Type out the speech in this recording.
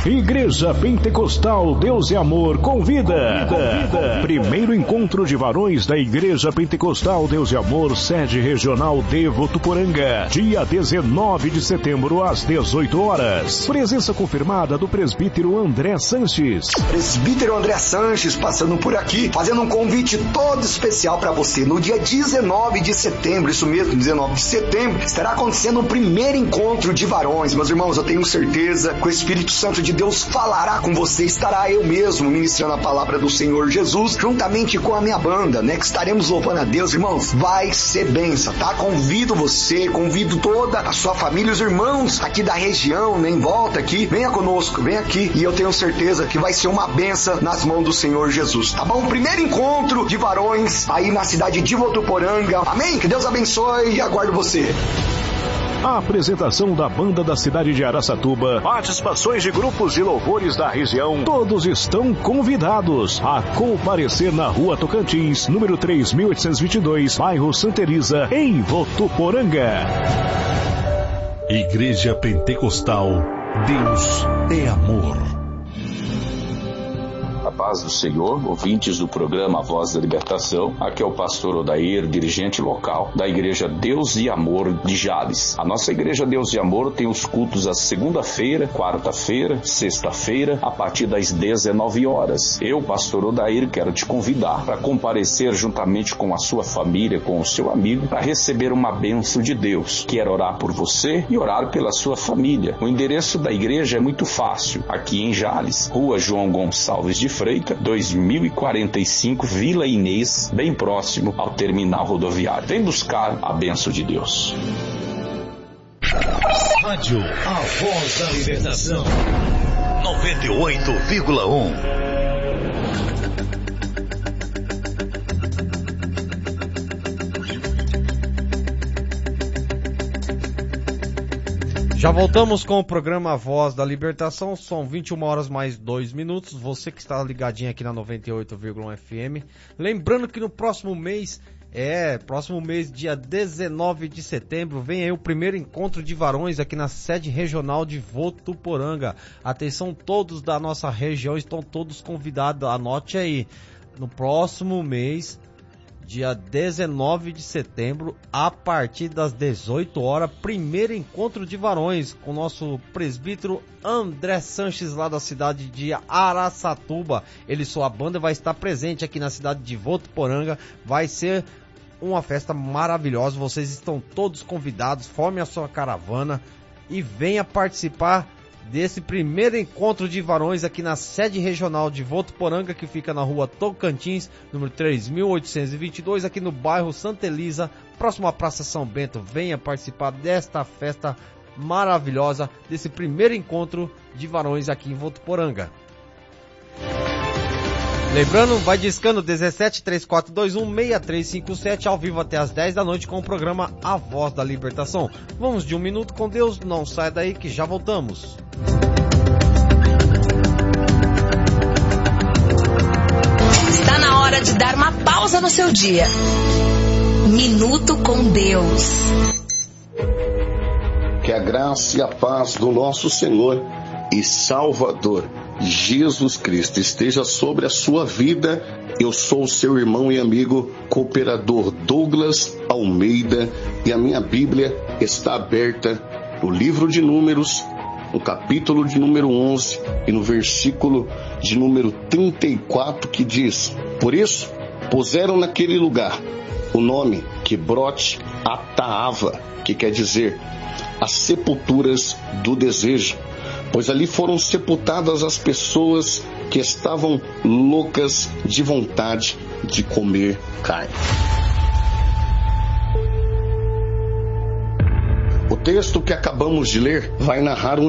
Igreja Pentecostal Deus e Amor convida. Primeiro encontro de varões da Igreja Pentecostal Deus e Amor, sede regional de Votuporanga, dia 19 de setembro às 18 horas. Presença confirmada do presbítero André Sanches. Presbítero André Sanches passando por aqui, fazendo um convite todo especial para você. No dia 19 de setembro, isso mesmo, 19 de setembro, estará acontecendo o primeiro encontro de varões. Meus irmãos, eu tenho certeza que o Espírito Santo de Deus falará com você, estará eu mesmo ministrando a palavra do Senhor Jesus, juntamente com a minha banda, né, que estaremos louvando a Deus. Irmãos, vai ser bênção, tá? Convido você, convido toda a sua família, os irmãos aqui da região, né, em volta aqui, venha conosco, vem aqui, e eu tenho certeza que vai ser uma bênção nas mãos do Senhor Jesus, tá bom? Primeiro encontro de varões aí na cidade de Votuporanga, amém? Que Deus abençoe e aguardo você. A apresentação da banda da cidade de Araçatuba, participações de grupos de louvores da região, todos estão convidados a comparecer na Rua Tocantins, número 3822, bairro Santa Elisa, em Votuporanga. Igreja Pentecostal Deus é Amor. A paz do Senhor, ouvintes do programa A Voz da Libertação. Aqui é o pastor Odair, dirigente local da Igreja Deus e Amor de Jales. A nossa Igreja Deus e Amor tem os cultos às segunda-feira, quarta-feira, sexta-feira, a partir das 19 horas. Eu, pastor Odair, quero te convidar para comparecer juntamente com a sua família, com o seu amigo, para receber uma bênção de Deus. Quero orar por você e orar pela sua família. O endereço da igreja é muito fácil. Aqui em Jales, Rua João Gonçalves de Freitas, 2045, Vila Inês, bem próximo ao terminal rodoviário. Vem buscar a bênção de Deus. Rádio A Voz da Libertação 98,1. Já voltamos com o programa A Voz da Libertação, são 21 horas mais 2 minutos, você que está ligadinho aqui na 98,1 FM, lembrando que no próximo mês, dia 19 de setembro, vem aí o primeiro encontro de varões aqui na sede regional de Votuporanga. Atenção, todos da nossa região estão todos convidados, anote aí, no próximo mês, dia 19 de setembro, a partir das 18 horas, primeiro encontro de varões com o nosso presbítero André Sanches, lá da cidade de Araçatuba. Ele e sua banda vai estar presente aqui na cidade de Votuporanga. Vai ser uma festa maravilhosa, vocês estão todos convidados, formem a sua caravana e venha participar desse primeiro encontro de varões aqui na sede regional de Votuporanga, que fica na Rua Tocantins, número 3822, aqui no bairro Santa Elisa, próximo à Praça São Bento. Venha participar desta festa maravilhosa, desse primeiro encontro de varões aqui em Votuporanga. Lembrando, vai discando 17 3421 6357, ao vivo até as 10 da noite com o programa A Voz da Libertação. Vamos de um minuto com Deus, não sai daí que já voltamos. Está na hora de dar uma pausa no seu dia. Minuto com Deus. Que a graça e a paz do nosso Senhor e Salvador Jesus Cristo esteja sobre a sua vida. Eu sou o seu irmão e amigo cooperador Douglas Almeida e a minha Bíblia está aberta no livro de Números, no capítulo de número 11 e no versículo de número 34, que diz: Por isso puseram naquele lugar o nome Quebrote Ataava, que quer dizer as sepulturas do desejo, pois ali foram sepultadas as pessoas que estavam loucas de vontade de comer carne. O texto que acabamos de ler vai narrar um